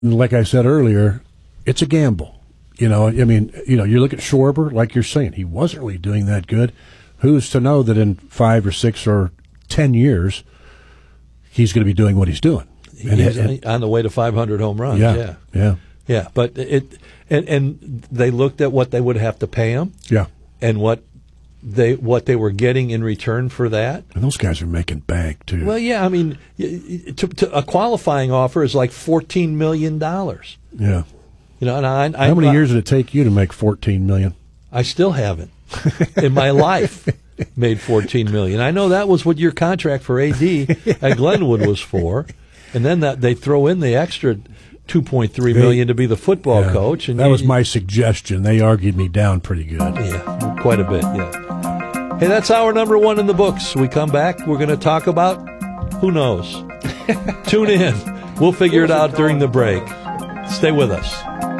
like I said earlier, it's a gamble. You look at Schwarber, like you're saying, he wasn't really doing that good. Who's to know that in 5 or 6 or 10 years he's going to be doing what he's doing? He's on the way to 500 home runs. Yeah. But and they looked at what they would have to pay him. Yeah. And what they were getting in return for that. And those guys are making bank too. Well, yeah. I mean, a qualifying offer is like $14 million. Yeah. And how many years did it take you to make $14 million? I still haven't in my life made $14 million. I know that was what your contract for AD at Glenwood was for, and then that they throw in the extra $2.3 million to be the football coach. And that was my suggestion. They argued me down pretty good. Yeah, quite a bit. Yeah. Hey, that's hour number 1 in the books. We come back. We're going to talk about who knows. Tune in. We'll figure it out during the break. Stay with us.